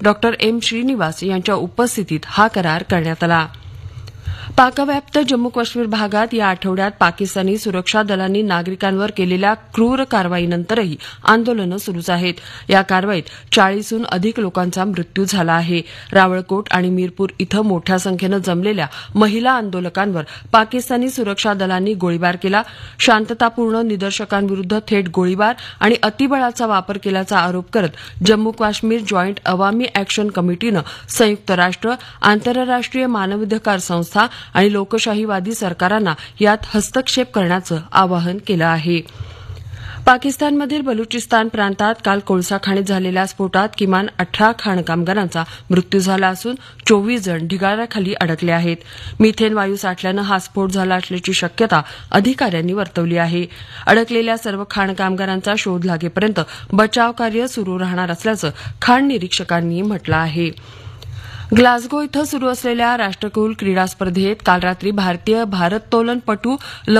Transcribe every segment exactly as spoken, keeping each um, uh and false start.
Doctor M Shrinivas यांच्या उपस्थितीत हा करार करण्यात आला. पाकव्याप्त जम्मू काश्मीर भागात या आठवड्यात पाकिस्तानी सुरक्षा दलांनी नागरिकांवर केलेल्या क्रूर कारवाईनंतरही आंदोलनं सुरूच आहेत. या कारवाईत चाळीसहून अधिक लोकांचा मृत्यू झाला आहे. रावळकोट आणि मीरपूर इथं मोठ्या संख्येनं जमलेल्या महिला आंदोलकांवर पाकिस्तानी सुरक्षा दलांनी गोळीबार केला. शांततापूर्ण निदर्शकांविरुद्ध थेट गोळीबार आणि अतिबळाचा वापर केल्याचा आरोप करत जम्मू काश्मीर जॉईंट अवामी अॅक्शन कमिटीनं संयुक्त राष्ट्र, आंतरराष्ट्रीय मानवाधिकार संस्था आणि लोकशाहीवादी सरकारांना यात हस्तक्षेप करण्याचं आवाहन केलं आहे. पाकिस्तानमधील बलुचिस्तान प्रांतात काल कोळसा खाणीत झालेल्या स्फोटात किमान अठरा खाण कामगारांचा मृत्यू झाला असून चोवीस जण ढिगाऱ्याखाली अडकले आहेत. मिथेन वायू साठल्यानं हा स्फोट झाला असल्याची शक्यता अधिकाऱ्यांनी वर्तवली आहे. अडकलेल्या सर्व खाण कामगारांचा शोध लागेपर्यंत बचाव कार्य सुरू राहणार असल्याचं खाण निरीक्षकांनी म्हटलं आहे. ग्लासगो इथं सुरू असलेल्या राष्ट्रकुल क्रीडा स्पर्धेत काल रात्री भारतीय भारोत्तोलनपटू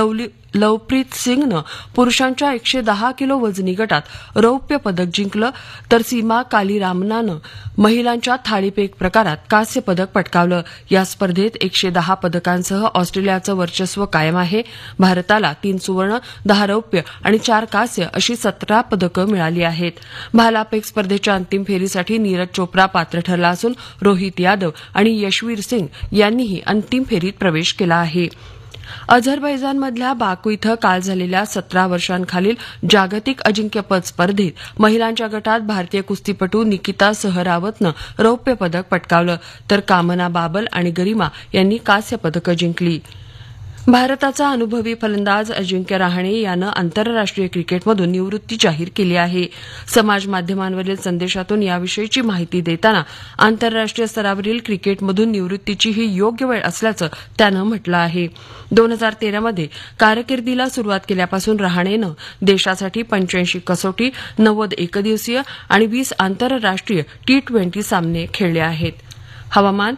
लवप्रीत सिंगनं पुरुषांच्या एकशे दहा किलो वजनी गटात रौप्य पदक जिंकलं तर सीमा कालीरामनानं महिलांच्या थाळीफेक प्रकारात कांस्य पदक पटकावलं. या स्पर्धेत एकशे दहा पदकांसह ऑस्ट्रेलियाचं वर्चस्व कायम आहे. भारताला तीन सुवर्ण, दहा रौप्य आणि चार कांस्य अशी सतरा पदकं मिळाली आहेत. भालाफेक स्पर्धेच्या अंतिम फेरीसाठी नीरज चोप्रा पात्र ठरला असून रोहित यादव आणि यशवीर सिंग यांनीही अंतिम फेरीत प्रवेश केला आहे. अझरबैजानमधल्या बाकू इथं काल झालेल्या सतरा वर्षांखालील जागतिक अजिंक्यपद स्पर्धेत महिलांच्या गटात भारतीय कुस्तीपटू निकिता सहरावतनं रौप्य पदक पटकावलं तर कामना बाबल आणि गरिमा यांनी कांस्य पदकं जिंकली. भारताचा अनुभवी फलंदाज अजिंक्य रहाणे यानं आंतरराष्ट्रीय क्रिकेटमधून निवृत्ती जाहीर केली आहे. समाज माध्यमांवरील संदेशातून याविषयीची माहिती देताना आंतरराष्ट्रीय स्तरावरील क्रिकेटमधून निवृत्तीची ही योग्य वेळ असल्याचं त्यानं म्हटलं आहे. दोन हजार तेरामध्ये कारकिर्दीला सुरुवात केल्यापासून रहाणेनं देशासाठी पंच्याऐंशी कसोटी, नव्वद एकदिवसीय आणि वीस आंतरराष्ट्रीय टी ट्वेंटी सामने खेळले आहेत. हवामान.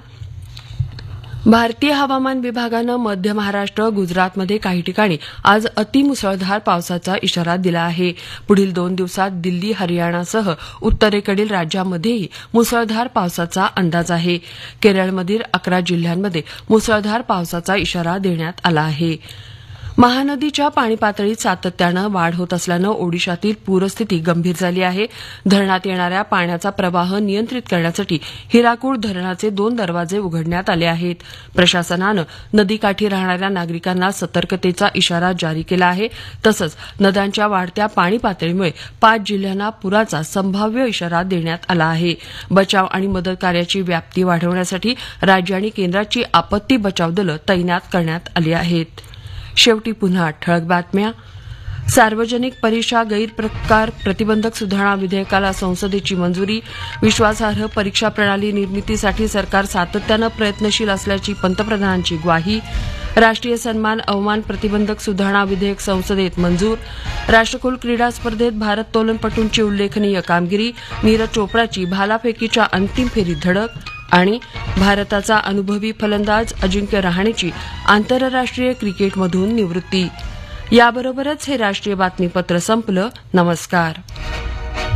भारतीय हवामान विभागानं मध्य महाराष्ट्र, गुजरातमध्ये काही ठिकाणी आज अतिमुसळधार पावसाचा इशारा दिला आहे. पुढील दोन दिवसात दिल्ली, हरियाणासह उत्तरेकडील राज्यांमध्येही मुसळधार पावसाचा अंदाज आहे. केरळमधील अकरा जिल्ह्यांमध्ये मुसळधार पावसाचा इशारा देण्यात आला आहे. महानदीच्या पाणी पातळीत सातत्यानं वाढ होत असल्यानं ओडिशातील पूरस्थिती गंभीर झाली आहे. धरणात येणाऱ्या पाण्याचा प्रवाह नियंत्रित करण्यासाठी हिराकूड धरणाचे दोन दरवाजे उघडण्यात आले आहेत. प्रशासनानं नदीकाठी राहणाऱ्या नागरिकांना सतर्कतेचा इशारा जारी केला आहे. तसंच नद्यांच्या वाढत्या पाणी पातळीमुळे पाच जिल्ह्यांना पुराचा संभाव्य इशारा देण्यात आला आहे. बचाव आणि मदत कार्याची व्याप्ती वाढवण्यासाठी राज्य आणि केंद्राची आपत्ती बचाव दलं तैनात करण्यात आली आहेत. शेवटी पुन्हा ठळक बातम्या. सार्वजनिक परीक्षा गैरप्रकार प्रतिबंधक सुधारणा विधेयकाला संसदेची मंजुरी. विश्वासार्ह परीक्षा प्रणाली निर्मितीसाठी सरकार सातत्यानं प्रयत्नशील असल्याची पंतप्रधानांची ग्वाही. राष्ट्रीय सन्मान अवमान प्रतिबंधक सुधारणा विधेयक संसदेत मंजूर. राष्ट्रकुल क्रीडा स्पर्धेत भारोत्तोलनपटूंची उल्लेखनीय कामगिरी. नीरज चोप्राची भालाफेकीच्या अंतिम फेरीत धडक. आणि भारताचा अनुभवी फलंदाज अजिंक्य रहाणेची आंतरराष्ट्रीय क्रिकेटमधून निवृत्ती. याबरोबरच हे राष्ट्रीय बातमीपत्र संपलं. नमस्कार.